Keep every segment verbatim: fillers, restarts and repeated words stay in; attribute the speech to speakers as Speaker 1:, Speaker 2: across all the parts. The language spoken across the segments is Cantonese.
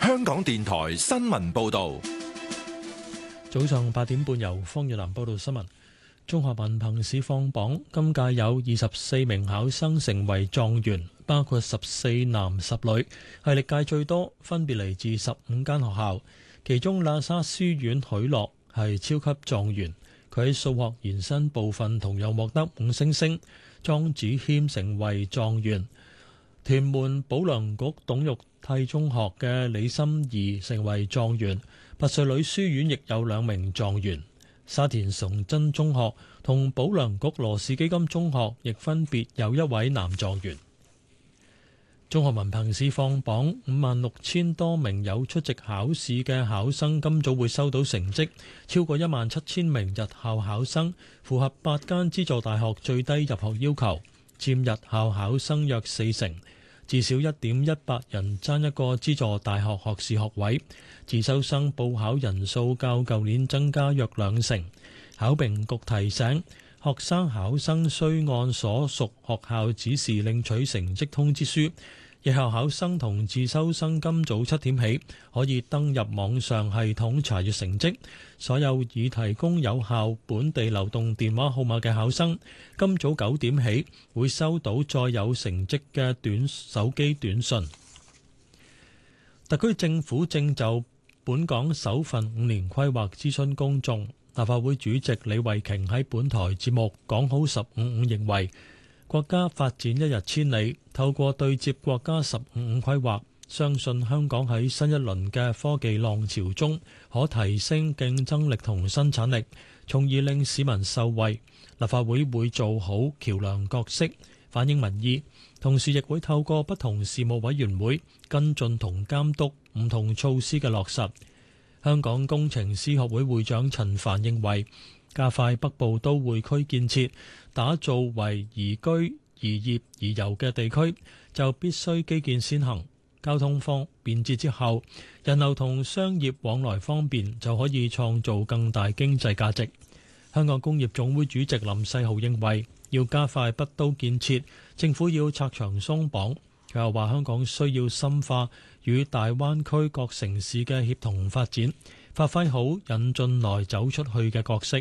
Speaker 1: 香港電台新聞報道。
Speaker 2: 早上八點半，由方月蘭報道新聞。中學文憑試放榜，今屆有二十四名考生成為狀元，包括十四男十女，係歷屆最多，分別嚟自十五間學校。其中喇沙書院許樂係超級狀元，佢喺數學延伸部分同樣獲得五星星。莊子謙成為狀元。屯門保良局董玉娣中學嘅李心怡成為狀元。拔萃女書院亦有兩名狀元。沙田崇真中學同保良局羅氏基金中學亦分別有一位男狀元。中學文憑試放榜，五萬六千多名有出席考試嘅考生今早會收到成績，超過一萬七千名日校考生符合八間資助大學最低入學要求，佔日校考生約四成，至少一點一八人爭一個資助大學學士學位。自修生報考人數較舊年增加約兩成。考評局提醒學生考生須按所屬學校指示領取成績通知書。日校考生同自修生今早七點起可以登入網上系統查閱成績。所有已提供有效本地流動電話號碼嘅考生，今早九點起會收到載有成績嘅短手機短訊。特區政府正就本港首份五年規劃諮詢公眾。立法會主席李慧瓊喺本台節目講好十五五認為，國家發展一日千里，透過對接國家十五五規劃，相信香港喺新一輪嘅科技浪潮中，可提升競爭力同生產力，從而令市民受惠。立法會會做好橋梁角色，反映民意，同時亦會透過不同事務委員會跟進同監督唔同措施嘅落實。香港工程師學會會長陳帆認為，加快北部都會區建設，打造為宜居、宜業、宜遊嘅地區，就必須基建先行，交通方便捷之後，人流同商業往來方便，就可以創造更大經濟價值。香港工業總會主席林世豪認為，要加快北都建設，政府要拆牆鬆綁。佢又話香港需要深化與大灣區各城市嘅協同發展，發揮好引進來走出去嘅角色。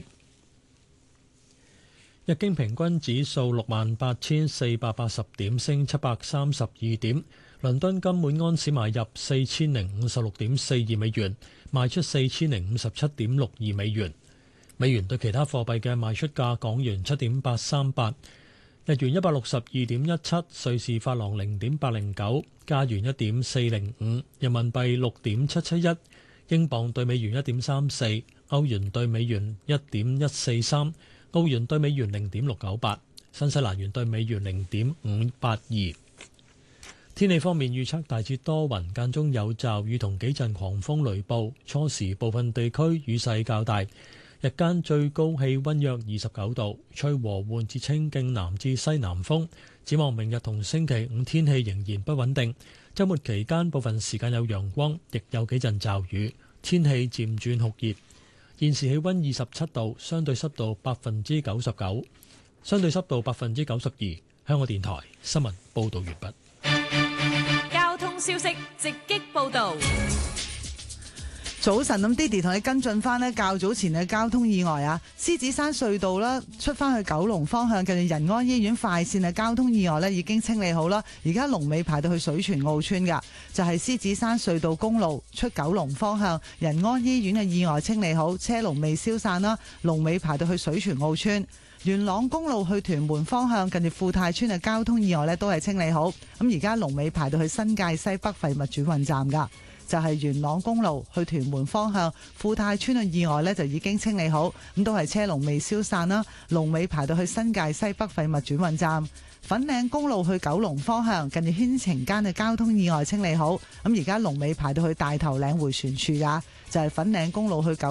Speaker 2: 日經平均指數六萬八千四百八十點，升七百三十二點。倫敦金每安士買入四千零五十六點四二美元，賣出四千零五十七點六二美元。美元對其他貨幣嘅賣出價：港元七點八三八。日元一百六十二點一七，瑞士法郎零點八零九，加元一點四零五，人民幣六點七七一，英鎊對美元一點三四，歐元對美元一點一四三，澳元對美元零點六九八，新西蘭元對美元零點五八二。天氣方面預測大致多雲，間中有驟雨同幾陣狂風雷暴，初時部分地區雨勢較大。日間最高氣溫約二十九度，吹和緩至清勁南至西南風。展望明日同星期五天氣仍然不穩定，週末期間部分時間有陽光，亦有幾陣驟雨，天氣漸轉酷熱。現時氣溫二十七度，相對濕度百分之九十九，相對濕度百分之九十二。香港電台新聞報道完畢。
Speaker 3: 交通消息直擊報道。
Speaker 4: 早晨，咁 Didi 同你跟進翻呢較早前嘅交通意外啊，獅子山隧道啦，出翻去九龍方向，近住仁安醫院快線嘅交通意外呢已經清理好啦。而家龍尾排到去水泉澳村噶，就係獅子山隧道公路出九龍方向仁安醫院嘅意外清理好，車龍未消散啦。龍尾排到去水泉澳村。元朗公路去屯門方向，近住富泰村嘅交通意外呢都係清理好。咁而家龍尾排到去新界西北廢物轉運站噶。就係元朗公路去屯門方向富泰村嘅意外呢，就已經清理好，咁都係車龍未消散啦。龍尾排到去新界西北廢物轉運站。粉嶺公路去九龍方向，近住軒晴間嘅交通意外清理好，咁而家龍尾排到去大頭嶺迴旋處噶，就係粉嶺公路去九